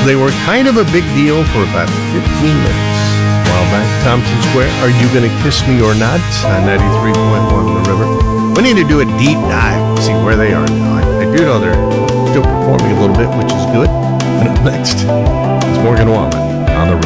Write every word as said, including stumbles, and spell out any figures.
They were kind of a big deal for about fifteen minutes. While back at Thompson Square, Are You Gonna Kiss Me or Not on ninety-three point one The River. We need to do a deep dive, see where they are now. I, I do know they're still performing a little bit, which is good. And up next, it's Morgan Wallen on The River.